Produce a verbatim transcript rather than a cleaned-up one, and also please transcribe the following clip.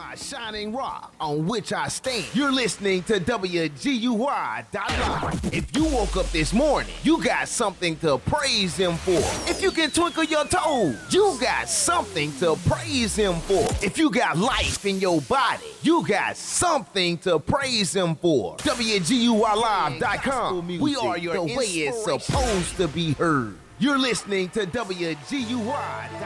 my shining rock on which I stand. You're listening to W G U Y dot live. If you woke up this morning, you got something to praise him for. If you can twinkle your toes, you got something to praise him for. If you got life in your body, you got something to praise him for. W G U Y live dot com. We are your the way it's supposed to be heard. You're listening to W G U Y.